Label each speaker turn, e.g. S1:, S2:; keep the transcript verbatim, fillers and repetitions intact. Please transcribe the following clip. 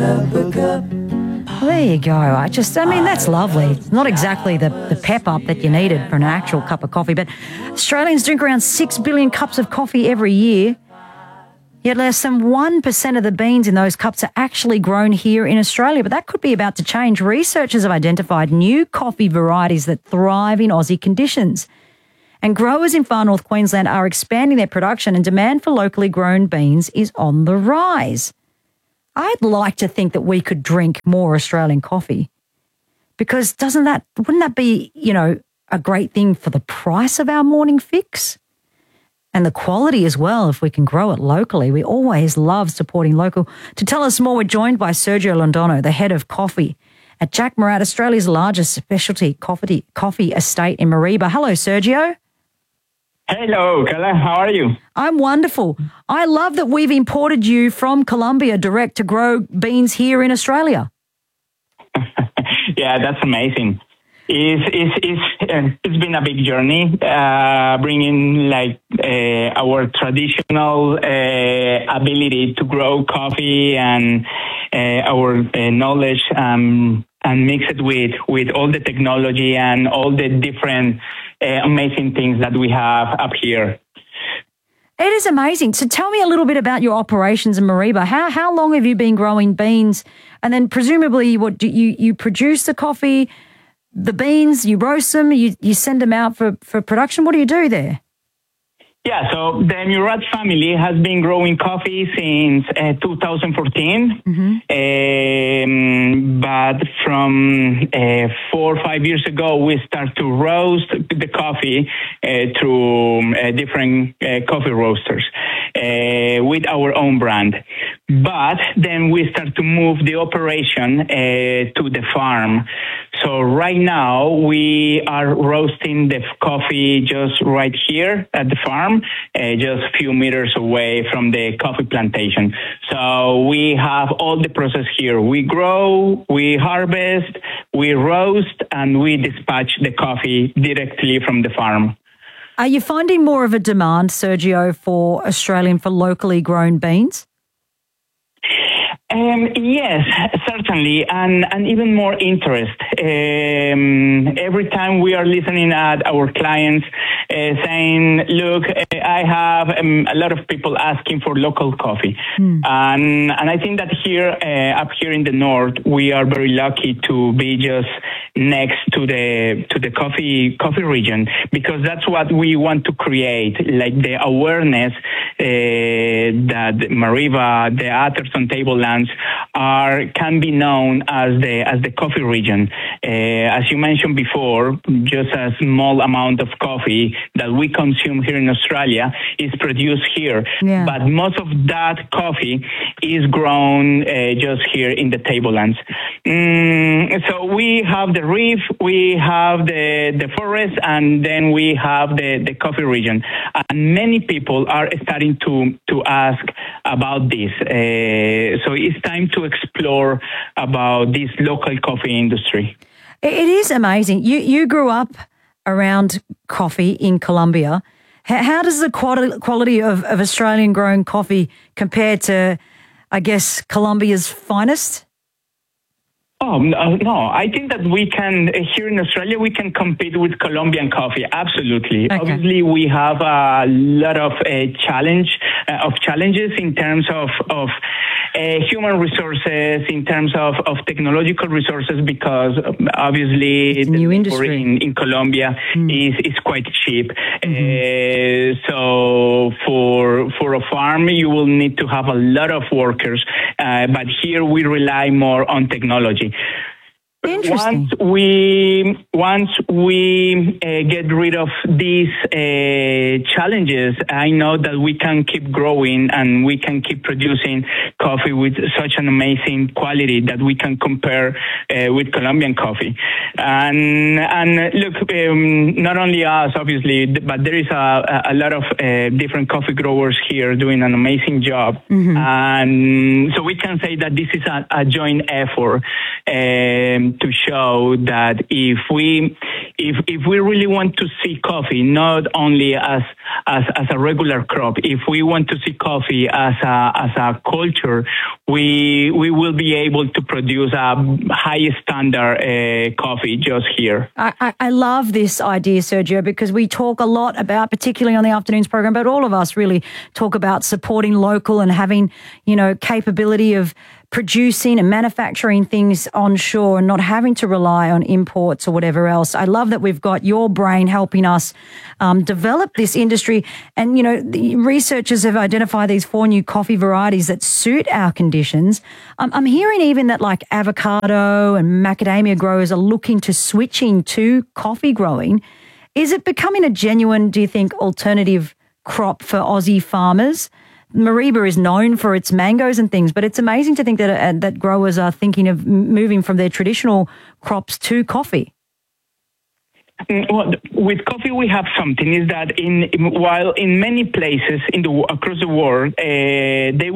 S1: Well, there you go. I just, I mean, that's lovely. It's not exactly the, the pep up that you needed for an actual cup of coffee, but Australians drink around six billion cups of coffee every year. Yet less than one percent of the beans in those cups are actually grown here in Australia. But that could be about to change. Researchers have identified new coffee varieties that thrive in Aussie conditions. And growers in far north Queensland are expanding their production, and demand for locally grown beans is on the rise. I'd like to think that we could drink more Australian coffee, because doesn't that, wouldn't that be, you know, a great thing for the price of our morning fix? And the quality as well, if we can grow it locally. We always love supporting local. To tell us more, we're joined by Sergio Londono, the head of coffee at Jack Murad, Australia's largest specialty coffee, coffee estate in Mareeba. Hello, Sergio.
S2: Hello, Kala. How are you?
S1: I'm wonderful. I love that we've imported you from Colombia direct to grow beans here in Australia.
S2: Yeah, that's amazing. It's, it's, it's, uh, it's been a big journey, uh, bringing like uh, our traditional uh, ability to grow coffee and uh, our uh, knowledge um, and mix it with, with all the technology and all the different uh, amazing things that we have up here.
S1: It is amazing. So tell me a little bit about your operations in Mareeba. How how long have you been growing beans? And then presumably what do you, you produce the coffee, the beans, you roast them, you, you send them out for, for production. What do you do there?
S2: Yeah, so the Murad family has been growing coffee since uh, two thousand fourteen. Mm-hmm. Um, but from uh, four or five years ago, we start to roast the coffee uh, through uh, different uh, coffee roasters uh, with our own brand. But then we start to move the operation uh, to the farm. So right now we are roasting the coffee just right here at the farm, uh, just a few meters away from the coffee plantation. So we have all the process here. We grow, we harvest, we roast, and we dispatch the coffee directly from the farm.
S1: Are you finding more of a demand, Sergio, for Australian, for locally grown beans?
S2: Um, yes, certainly, and, and even more interest. Um, every time we are listening at our clients uh, saying, look, I have um, a lot of people asking for local coffee. Mm. And, and I think that here, uh, up here in the north, we are very lucky to be just next to the to the coffee coffee region, because that's what we want to create, like the awareness uh, that Mareeba, the Atherton Tablelands are can be known as the as the coffee region. Uh, as you mentioned before, just a small amount of coffee that we consume here in Australia is produced here, yeah. But most of that coffee is grown uh, just here in the Tablelands. Mm, so we have the reef, we have the the forest, and then we have the the coffee region. And many people are starting to to ask about this. Uh, so it's time to explore about this local coffee industry.
S1: It is amazing. You you grew up around coffee in Colombia. How, how does the quality quality of, of Australian grown coffee compare to, I guess, Colombia's finest?
S2: Oh, no, no, I think that we can, uh, here in Australia, we can compete with Colombian coffee. Absolutely. Okay. Obviously, we have a lot of uh, challenge, uh, of challenges in terms of, of uh, human resources, in terms of, of technological resources, because obviously
S1: it's a new industry
S2: in, in Colombia mm. is, is quite cheap. Mm-hmm. Uh, so for, for a farm, you will need to have a lot of workers, uh, but here we rely more on technology.
S1: Interesting.
S2: Once we once we uh, get rid of these uh, challenges, I know that we can keep growing and we can keep producing coffee with such an amazing quality that we can compare uh, with Colombian coffee. And and look, um, not only us, obviously, but there is a, a lot of uh, different coffee growers here doing an amazing job. Mm-hmm. And so we can say that this is a, a joint effort um, to to show that if we if if we really want to see coffee not only as as as a regular crop, if we want to see coffee as a as a culture, we we will be able to produce a high standard uh, coffee just here.
S1: I, I love this idea, Sergio, because we talk a lot about, particularly on the afternoons program, but all of us really talk about supporting local and having, you know, capability of producing and manufacturing things onshore and not having to rely on imports or whatever else. I love that we've got your brain helping us um, develop this industry. And, you know, the researchers have identified these four new coffee varieties that suit our conditions. Um, I'm hearing even that like avocado and macadamia growers are looking to switching to coffee growing. Is it becoming a genuine, do you think, alternative crop for Aussie farmers? Mareeba is known for its mangoes and things, but it's amazing to think that uh, that growers are thinking of moving from their traditional crops to coffee.
S2: Well, with coffee, we have something is that in, in while in many places in the across the world uh, they